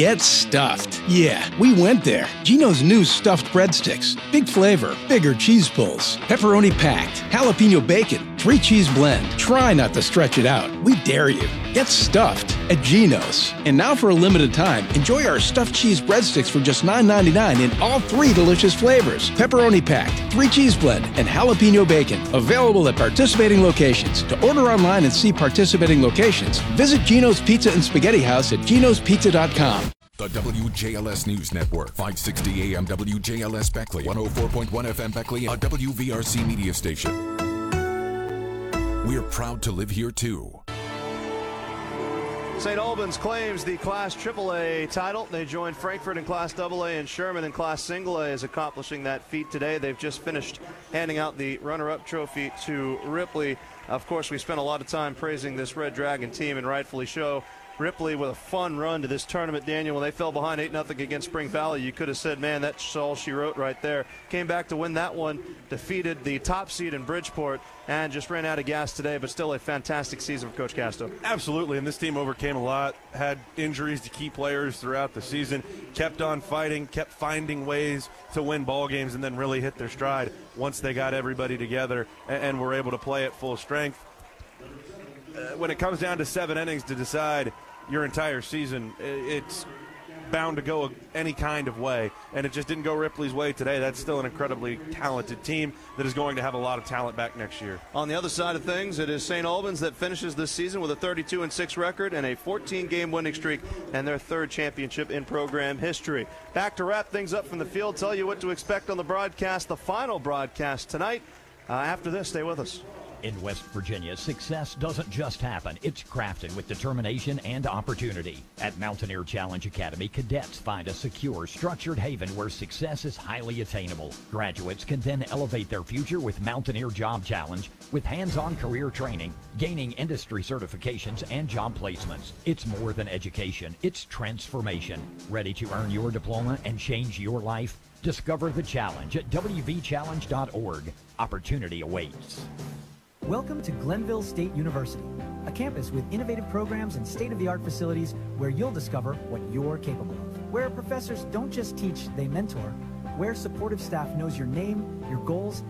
Get stuffed. Yeah, we went there. Geno's new stuffed breadsticks. Big flavor, bigger cheese pulls, pepperoni packed, jalapeno bacon, 3 cheese blend. Try not to stretch it out. We dare you. Get stuffed at Geno's. And now for a limited time, enjoy our stuffed cheese breadsticks for just $9.99 in all 3 delicious flavors. Pepperoni packed, 3 cheese blend, and jalapeno bacon. Available at participating locations. To order online and see participating locations, visit Geno's Pizza and Spaghetti House at genospizza.com. The WJLS News Network, 560 AM WJLS Beckley, 104.1 FM Beckley, a WVRC media station. We're proud to live here too. St. Albans claims the Class AAA title. They joined Frankfort in Class AA and Sherman in Class Single A is accomplishing that feat today. They've just finished handing out the runner-up trophy to Ripley. Of course, we spent a lot of time praising this Red Dragon team, and rightfully so. Ripley with a fun run to this tournament, Daniel. When they fell behind 8-0 against Spring Valley, you could have said, man, that's all she wrote right there. Came back to win that one, defeated the top seed in Bridgeport, and just ran out of gas today, but still a fantastic season for Coach Casto. Absolutely, and this team overcame a lot, had injuries to key players throughout the season, kept on fighting, kept finding ways to win ball games, and then really hit their stride once they got everybody together and were able to play at full strength. When it comes down to 7 innings to decide your entire season, it's bound to go any kind of way, and it just didn't go Ripley's way today. That's still an incredibly talented team that is going to have a lot of talent back next year. On the other side of things, it is St. Albans that finishes this season with a 32-6 record and a 14-game winning streak and their 3rd championship in program history. Back to wrap things up from the field, tell you what to expect on the broadcast, the final broadcast tonight. After this, stay with us. In West Virginia, success doesn't just happen. It's crafted with determination and opportunity. At Mountaineer Challenge Academy, cadets find a secure, structured haven where success is highly attainable. Graduates can then elevate their future with Mountaineer Job Challenge, with hands-on career training, gaining industry certifications, and job placements. It's more than education. It's transformation. Ready to earn your diploma and change your life? Discover the challenge at wvchallenge.org. Opportunity awaits. Welcome to Glenville State University, a campus with innovative programs and state-of-the-art facilities where you'll discover what you're capable of. Where professors don't just teach, they mentor. Where supportive staff knows your name, your goals,